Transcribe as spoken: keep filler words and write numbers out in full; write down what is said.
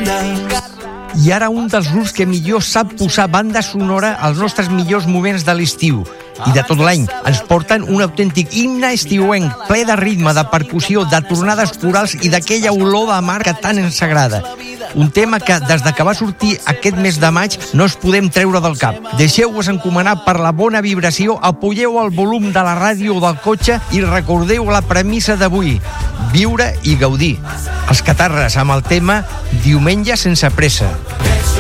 I ara un dels grups que millor sap posar banda sonora als nostres millors moments de l'estiu i de tot l'any. Ens porten un autèntic himne estiuenc, ple de ritme, de percussió, de tornades corals i d'aquella olor de mar que tant ens agrada. Un tema que, des de que va sortir aquest mes de maig, no es podem treure del cap. Deixeu-vos encomanar per la bona vibració, apugeu el volum de la ràdio o del cotxe i recordeu la premissa d'avui: viure i gaudir. Els Catarres amb el tema Diumenge sense pressa.